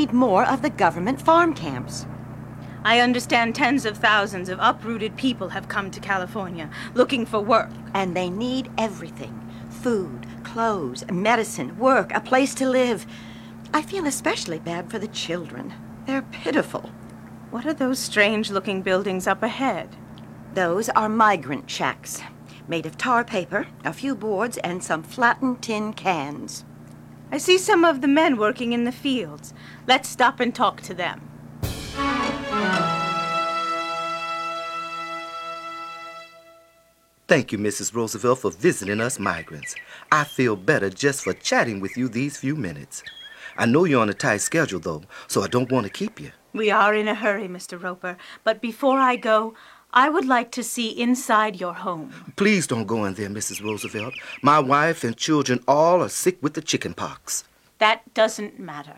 need more of the government farm camps. I understand tens of thousands of uprooted people have come to California looking for work. And they need everything. Food, clothes, medicine, work, a place to live. I feel especially bad for the children. They're pitiful. What are those strange-looking buildings up ahead? Those are migrant shacks, made of tar paper, a few boards, and some flattened tin cans. I see some of the men working in the fields. Let's stop and talk to them. Thank you, Mrs. Roosevelt, for visiting us migrants. I feel better just for chatting with you these few minutes. I know you're on a tight schedule, though, so I don't want to keep you. We are in a hurry, Mr. Roper, but before I go, I would like to see inside your home. Please don't go in there, Mrs. Roosevelt. My wife and children all are sick with the chicken pox. That doesn't matter.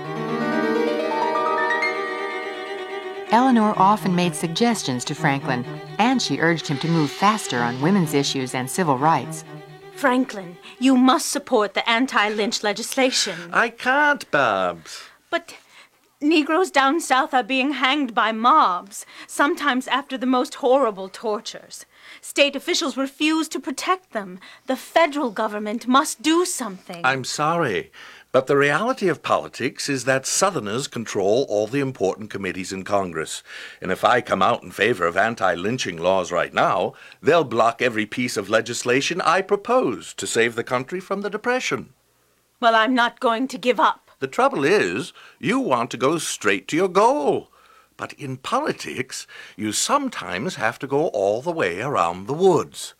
Eleanor often made suggestions to Franklin, and she urged him to move faster on women's issues and civil rights. Franklin, you must support the anti-lynch legislation. I can't, Babs. But Negroes down south are being hanged by mobs, sometimes after the most horrible tortures. State officials refuse to protect them. The federal government must do something. I'm sorry, but the reality of politics is that Southerners control all the important committees in Congress. And if I come out in favor of anti-lynching laws right now, they'll block every piece of legislation I propose to save the country from the Depression. Well, I'm not going to give up. The trouble is, you want to go straight to your goal. But in politics, you sometimes have to go all the way around the woods.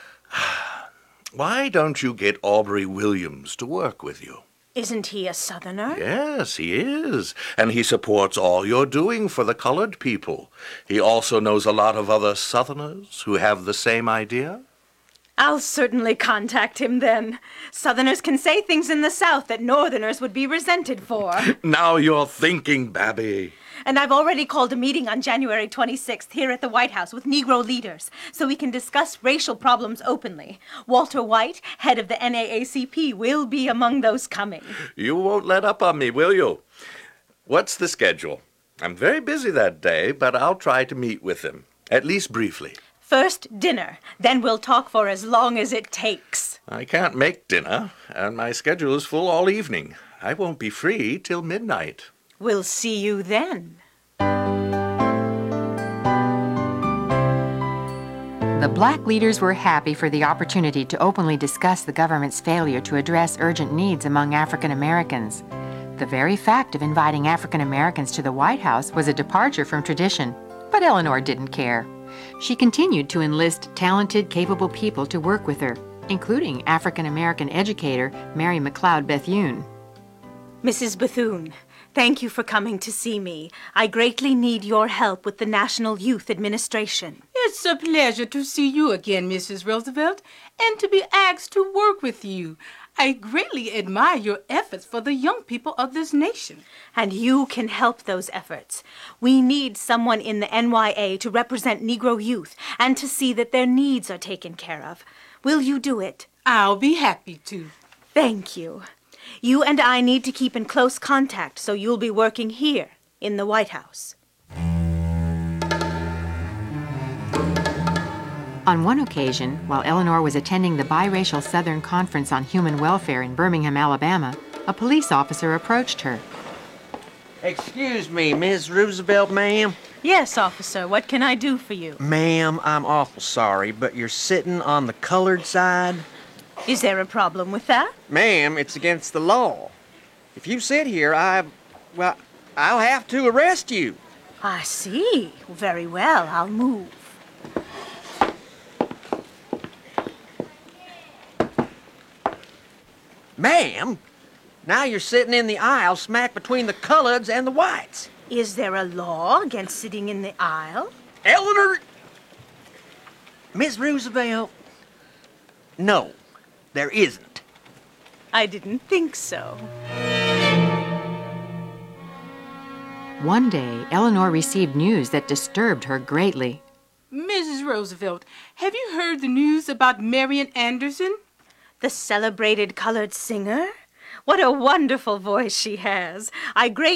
Why don't you get Aubrey Williams to work with you? Isn't he a Southerner? Yes, he is. And he supports all you're doing for the colored people. He also knows a lot of other Southerners who have the same idea. I'll certainly contact him then. Southerners can say things in the South that Northerners would be resented for. Now you're thinking, Babby. And I've already called a meeting on January 26th here at the White House with Negro leaders so we can discuss racial problems openly. Walter White, head of the NAACP, will be among those coming. You won't let up on me, will you? What's the schedule? I'm very busy that day, but I'll try to meet with him, at least briefly. First, dinner. Then we'll talk for as long as it takes. I can't make dinner, and my schedule is full all evening. I won't be free till midnight. We'll see you then. The black leaders were happy for the opportunity to openly discuss the government's failure to address urgent needs among African Americans. The very fact of inviting African Americans to the White House was a departure from tradition, but Eleanor didn't care. She continued to enlist talented, capable people to work with her, including African-American educator Mary McLeod Bethune. Mrs. Bethune, thank you for coming to see me. I greatly need your help with the National Youth Administration. It's a pleasure to see you again, Mrs. Roosevelt, and to be asked to work with you. I greatly admire your efforts for the young people of this nation. And you can help those efforts. We need someone in the NYA to represent Negro youth and to see that their needs are taken care of. Will you do it? I'll be happy to. Thank you. You and I need to keep in close contact, so you'll be working here in the White House. On one occasion, while Eleanor was attending the biracial Southern Conference on Human Welfare in Birmingham, Alabama, a police officer approached her. Excuse me, Miss Roosevelt, ma'am? Yes, officer. What can I do for you? Ma'am, I'm awful sorry, but you're sitting on the colored side. Is there a problem with that? Ma'am, it's against the law. If you sit here, I'll have to arrest you. I see. Very well. I'll move. Ma'am, now you're sitting in the aisle smack between the coloreds and the whites. Is there a law against sitting in the aisle? Eleanor! Miss Roosevelt, no, there isn't. I didn't think so. One day, Eleanor received news that disturbed her greatly. Mrs. Roosevelt, have you heard the news about Marian Anderson? The celebrated colored singer? What a wonderful voice she has. I greatly